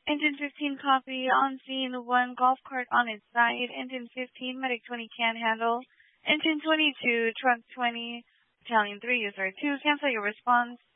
Engine 15 copy. On scene 1, golf cart on its side. Engine 15, medic 20 can handle. Engine 22, truck 20, battalion 3, user 2, cancel your response.